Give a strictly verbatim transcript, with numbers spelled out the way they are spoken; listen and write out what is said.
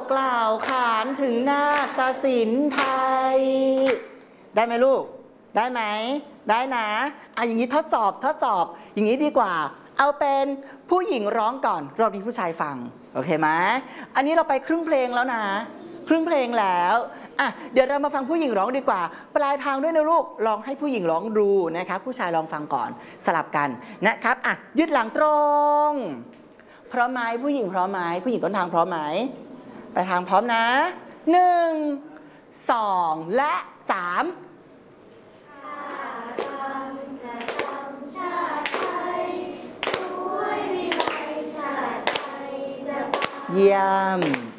กล่าวขานถึงนาฏศิลป์ไทยได้ไหมลูกได้ไหมได้นะอ่ะอย่างนี้ทดสอบทดสอบอย่างนี้ดีกว่าเอาเป็นผู้หญิงร้องก่อนรอบนี้ผู้ชายฟังโอเคไหมอันนี้เราไปครึ่งเพลงแล้วนะครึ่งเพลงแล้วอ่ะเดี๋ยวเรามาฟังผู้หญิงร้องดีกว่าปลายทางด้วยนะลูกลองให้ผู้หญิงร้องดูนะครับผู้ชายลองฟังก่อนสลับกันนะครับอ่ะยืดหลังตรงพร้อมไหมผู้หญิงพร้อมไหมผู้หญิงต้นทางพร้อมไหมปลายทางพร้อมนะหนึ่งสองและสามเยี่ยม